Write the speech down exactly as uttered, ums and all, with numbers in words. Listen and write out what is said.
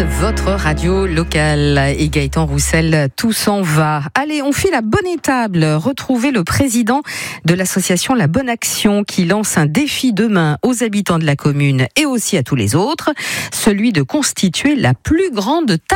Week-end, votre radio locale. Et Gaëtan Roussel, tout s'en va. Allez, on file la bonne étable. Retrouvez le président de l'association La Bonne Action qui lance un défi demain aux habitants de la commune et aussi à tous les autres, celui de constituer la plus grande table